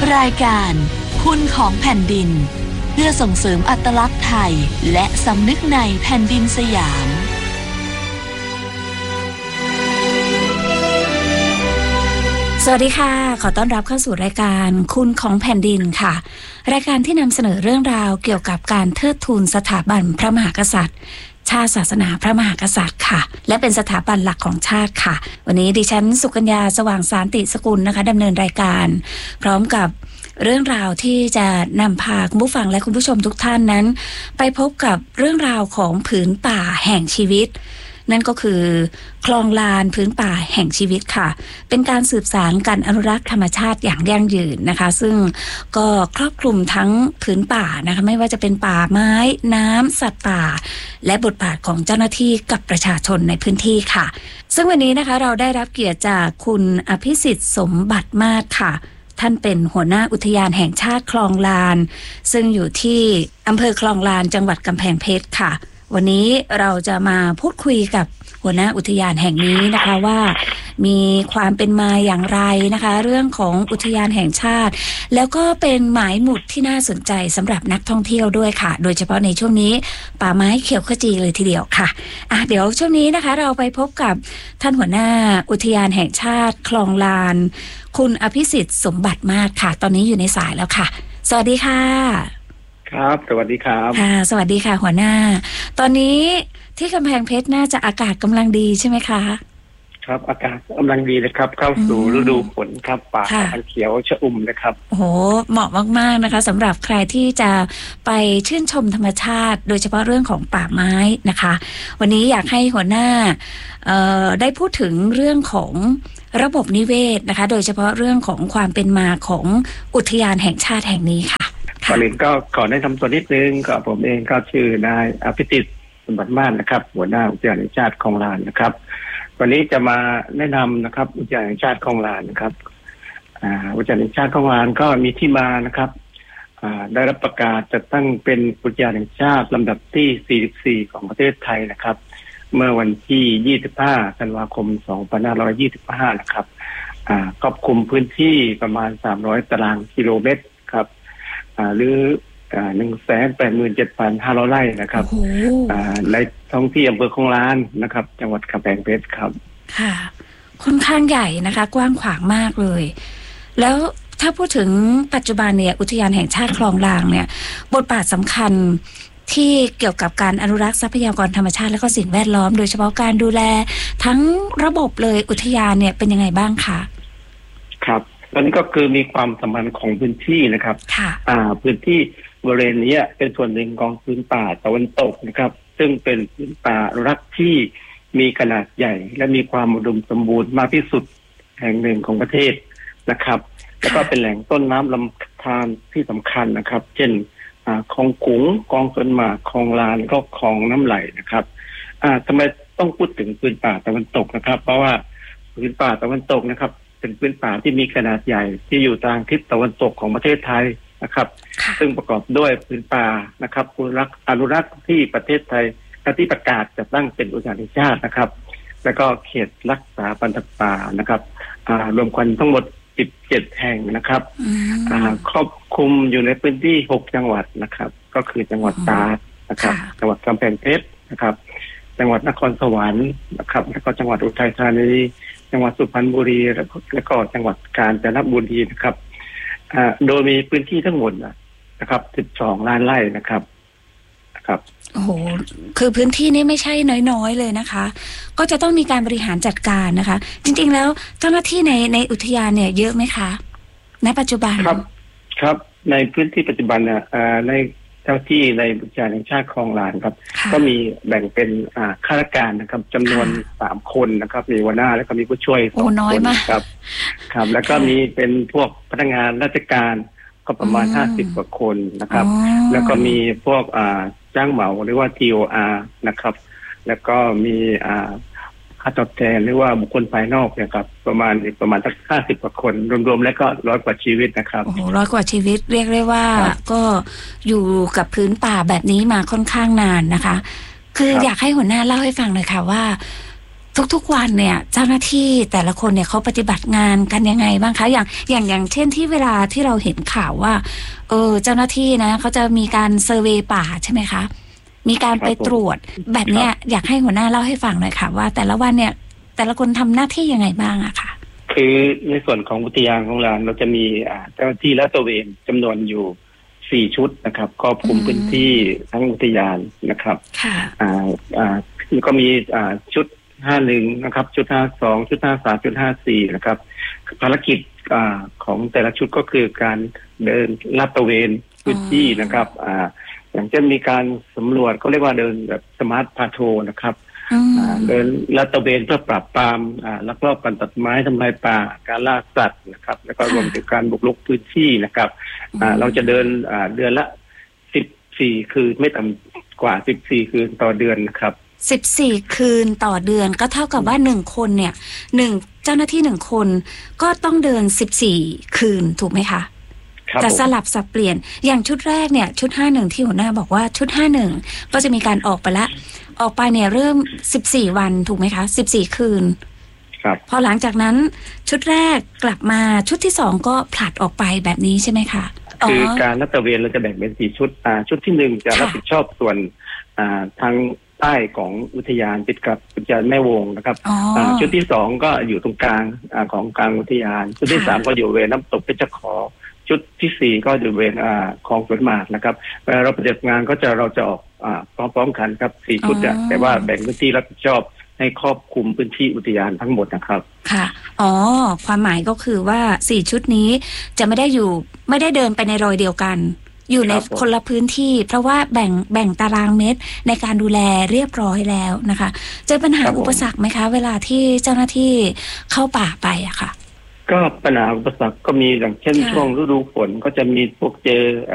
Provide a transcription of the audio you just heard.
รายการคุณของแผ่นดินเพื่อส่งเสริมอัตลักษณ์ไทยและสำนึกในแผ่นดินสยามสวัสดีค่ะขอต้อนรับเข้าสู่รายการคุณของแผ่นดินค่ะรายการที่นำเสนอเรื่องราวเกี่ยวกับการเทิดทูนสถาบันพระมหากษัตริย์ชาติศาสนาพระมหากษัตริย์ค่ะและเป็นสถาบันหลักของชาติค่ะวันนี้ดิฉันสุกัญญาสว่างสานติสกุลนะคะดำเนินรายการพร้อมกับเรื่องราวที่จะนำพาคุณผู้ฟังและคุณผู้ชมทุกท่านนั้นไปพบกับเรื่องราวของผืนป่าแห่งชีวิตนั่นก็คือคลองลานพื้นป่าแห่งชีวิตค่ะเป็นการสืบสานการอนุรักษ์ธรรมชาติอย่างยั่งยืนนะคะซึ่งก็ครอบคลุมทั้งพื้นป่านะคะไม่ว่าจะเป็นป่าไม้น้ำสัตว์ป่าและบทบาทของเจ้าหน้าที่กับประชาชนในพื้นที่ค่ะซึ่งวันนี้นะคะเราได้รับเกียรติจากคุณอภิสิทธิ์สมบัติมาศค่ะท่านเป็นหัวหน้าอุทยานแห่งชาติคลองลานซึ่งอยู่ที่อำเภอคลองลานจังหวัดกำแพงเพชรค่ะวันนี้เราจะมาพูดคุยกับหัวหน้าอุทยานแห่งนี้นะคะว่ามีความเป็นมาอย่างไรนะคะเรื่องของอุทยานแห่งชาติแล้วก็เป็นหมายหมุดที่น่าสนใจสำหรับนักท่องเที่ยวด้วยค่ะโดยเฉพาะในช่วงนี้ป่าไม้เขียวขจีเลยทีเดียวค่ะเดี๋ยวช่วงนี้นะคะเราไปพบกับท่านหัวหน้าอุทยานแห่งชาติคลองลานคุณอภิสิทธิ์สมบัติมาศค่ะตอนนี้อยู่ในสายแล้วค่ะสวัสดีค่ะครับสวัสดีครับค่ะสวัสดีค่ะหัวหน้าตอนนี้ที่กำแพงเพชรน่าจะอากาศกำลังดีใช่ไหมคะครับอากาศกำลังดีเลยครับเข้าสู่ฤดูฝนครับป่าเขียวชอุ่มนะครับโอ้โหเหมาะมากๆนะคะสำหรับใครที่จะไปชื่นชมธรรมชาติโดยเฉพาะเรื่องของป่าไม้นะคะวันนี้อยากให้หัวหน้าได้พูดถึงเรื่องของระบบนิเวศนะคะโดยเฉพาะเรื่องของความเป็นมาของอุทยานแห่งชาติแห่งนี้ค่ะก่อนอื่นก็ขอแนะนำตัวนิดนึงก็ผมเองก็ชื่อนายอภิสิทธิ์สมบัติมาศนะครับหัวหน้าอุทยานแห่งชาติคลองลานนะครับวันนี้จะมาแนะนำนะครับอุทยานแห่งชาติคลองลานนะครับอุทยานแห่งชาติคลองลานก็มีที่มานะครับได้รับประกาศจัดตั้งเป็นอุทยานแห่งชาติลำดับที่44ของประเทศไทยนะครับเมื่อวันที่25ธันวาคม2525นะครับครอบคลุมพื้นที่ประมาณ300ตารางกิโลเมตรครับหรือ187,500 ไร่นะครับในท้องที่อำเภอคลองลานนะครับจังหวัดกำแพงเพชรครับค่ะค่อนข้างใหญ่นะคะกว้างขวางมากเลยแล้วถ้าพูดถึงปัจจุบันเนี่ยอุทยานแห่งชาติคลองลานเนี่ยบทบาทสำคัญที่เกี่ยวกับการอนุรักษ์ทรัพยากรธรรมชาติและก็สิ่งแวดล้อมโดยเฉพาะการดูแลทั้งระบบเลยอุทยานเนี่ยเป็นยังไงบ้างคะครับตอนนี้ก็คือมีความสำคัญของพื้นที่นะครับพื้นที่บริเวณนี้เป็นส่วนหนึ่งของพื้นป่าตะวันตกนะครับซึ่งเป็นพื้นป่าอนุรักษ์ที่มีขนาดใหญ่และมีความอุดมสมบูรณ์มากที่สุดแห่งหนึ่งของประเทศนะครับแล้วก็เป็นแหล่งต้นน้ำลำธารที่สำคัญนะครับเช่นคลองกุ๋งคลองสวนหมากคลองลานก็คลองน้ำไหลนะครับทำไมต้องพูดถึงพื้นป่าตะวันตกนะครับเพราะว่าพื้นป่าตะวันตกนะครับเป็นพื้นป่าที่มีขนาดใหญ่ที่อยู่ทางทิศตะวันตกของประเทศไทยนะครับซึ่งประกอบด้วยพื้นป่านะครับอนุรักษ์ที่ประเทศไทยที่ประกาศจะตั้งเป็นอุทยานแห่งชาตินะครับแล้วก็เขตรักษาพันธุ์ป่านะครับรวมกันทั้งหมด17แห่งนะครับครอบคลุมอยู่ในพื้นที่6จังหวัดนะครับก็คือจังหวัดตราดนะครับจังหวัดกำแพงเพชรนะครับจังหวัดนครสวรรค์นะครับแล้วก็จังหวัดอุทัยธานีจังหวัดสุพรรณบุรีแล้วก็จังหวัดกาญจนบุรีนะครับโดยมีพื้นที่ทั้งหมดนะครับ12ล้านไร่นะครับโอ้โหคือพื้นที่นี้ไม่ใช่น้อยๆเลยนะคะก็จะต้องมีการบริหารจัดการนะคะจริงๆแล้วเจ้าหน้าที่ในอุทยานเนี่ยเยอะไหมคะในปัจจุบันครับในพื้นที่ปัจจุบันเนี่ยในเจ้าที่ในอุทยานแห่งชาติคลองลานครับก็มีแบ่งเป็นข้าราชการนะครับจำนวน3คนนะครับมีหัวหน้าแล้วก็มีผู้ช่วย2คนครับแล้วก็มีเป็นพวกพนักงานราชการก็ประมาณ50กว่าคนนะครับแล้วก็มีพวกจ้างเหมาหรือว่า TOR นะครับแล้วก็มีค่าตอบแทนหรือว่าบุคคลภายนอกเนี่ยครับประมาณสัก50กว่าคนรวมๆแล้วก็100กว่าชีวิตนะครับโอ้โห100กว่าชีวิตเรียกได้ว่าก็อยู่กับพื้นป่าแบบนี้มาค่อนข้างนานนะคะคืออยากให้หัวหน้าเล่าให้ฟังหน่อยค่ะว่าทุกๆวันเนี่ยเจ้าหน้าที่แต่ละคนเนี่ยเขาปฏิบัติงานกันยังไงบ้างคะอย่างเช่นที่เวลาที่เราเห็นข่าวว่าเจ้าหน้าที่นะเขาจะมีการเซอร์เวย์ป่าใช่ไหมคะมีการไปตรวจแบบเนี้ยอยากให้หัวหน้าเล่าให้ฟังหน่อยค่ะว่าแต่ละวันเนี่ยแต่ละคนทำหน้าที่ยังไงบ้างอะค่ะคือในส่วนของอุทยานของเราจะมีเจ้าหน้าที่และตระเวนจำนวนอยู่4ชุดนะครับครอบคลุมพื้นที่ทั้งอุทยานนะครับก็มีชุด51นะครับชุด52ชุด53ชุด54นะครับภารกิจของแต่ละชุดก็คือการเดินลาดตระเวนพื้นที่นะครับอย่างเช่นมีการสำรวจก็เรียกว่าเดินแบบสมาร์ทพาโทรนะครับเดินลาดตระเวนเพื่อปราบปรามลักลอบการตัดไม้ทำลายป่าการล่าสัตว์นะครับแล้วก็รวมถึงการบุกรุกพื้นที่นะครับเราจะเดินเดือนละ14คืนไม่ต่ำกว่า14คืนต่อเดือนนะครับ 14คืนต่อเดือนก็เท่ากับว่า1คนเนี่ย1เจ้าหน้าที่1คนก็ต้องเดิน14คืนถูกไหมคะจะสลับสับเปลี่ยนอย่างชุดแรกเนี่ยชุด51ที่หัวหน้าบอกว่าชุด51ก็จะมีการออกไปเนี่ยเริ่ม14วันถูกไหมคะ14คืนครับพอหลังจากนั้นชุดแรกกลับมาชุดที่2ก็ผลัดออกไปแบบนี้ใช่ไหมคะคือการลาดตระเวนเราจะแบ่งเป็น4ชุดชุดที่1จะรับผิดชอบส่วนทางใต้ของอุทยานติดกับอุทยานแม่วงนะครับชุดที่2ก็อยู่ตรงกลางของกลางอุทยานชุดที่3ก็อยู่เวรน้ำตกเพชรขอชุดที่4ก็อยู่เวรคลองสวนหมากนะครับเวลาเราปฏิบัติงานก็เราจะออกพร้อมๆกันครับ4ชุดแต่ว่าแบ่งพื้นที่รับผิดชอบให้ครอบคลุมพื้นที่อุทยานทั้งหมดนะครับค่ะความหมายก็คือว่า4ชุดนี้จะไม่ได้เดินไปในรอยเดียวกันอยู่ในคนละพื้นที่เพราะว่าแบ่งตารางเมตรในการดูแลเรียบร้อยแล้วนะคะเจอปัญหาอุปสรรคไหมคะเวลาที่เจ้าหน้าที่เข้าป่าไปอะค่ะก็ปัญหาอุปสรรคก็มีอย่างเช่นช่วงฤดูฝนก็จะมีพวกเจอ